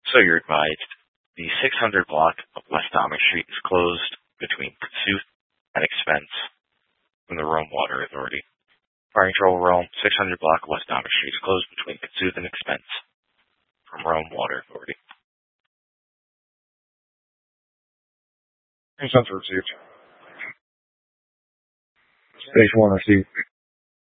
So you're advised the 600 block of West Dominic Street is closed between Kasuth and Expense from the Rome Water Authority. Fire Control Rome, 600 block of West Dominic Street is closed between Kasuth and Expense from Rome Water Authority. Consent received. Station 1 received.